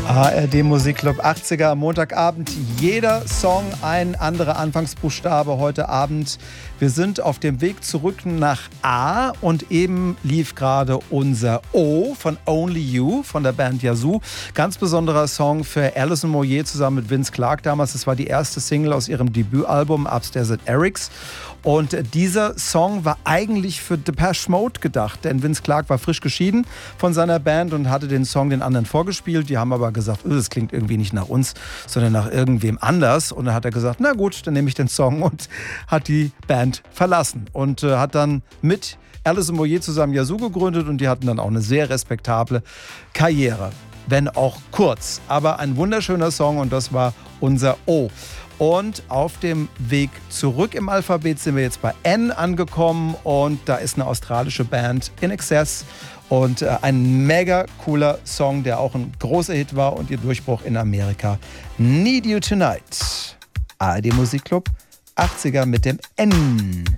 ARD Musikclub 80er am Montagabend. Jeder Song ein anderer Anfangsbuchstabe heute Abend. Wir sind auf dem Weg zurück nach A und eben lief gerade unser O von Only You von der Band Yazoo. Ganz besonderer Song für Alison Moyet zusammen mit Vince Clarke damals. Das war die erste Single aus ihrem Debütalbum Upstairs at Eric's. Und dieser Song war eigentlich für Depeche Mode gedacht, denn Vince Clarke war frisch geschieden von seiner Band und hatte den Song den anderen vorgespielt. Die haben aber gesagt, das klingt irgendwie nicht nach uns, sondern nach irgendwem anders. Und dann hat er gesagt, na gut, dann nehme ich den Song und hat die Band verlassen. Und hat dann mit Alison Moyet zusammen Yazoo gegründet und die hatten dann auch eine sehr respektable Karriere. Wenn auch kurz, aber ein wunderschöner Song und das war unser O. Und auf dem Weg zurück im Alphabet sind wir jetzt bei N angekommen und da ist eine australische Band, INXS, und ein mega cooler Song, der auch ein großer Hit war und ihr Durchbruch in Amerika. Need You Tonight. ARD Musikclub 80er mit dem N.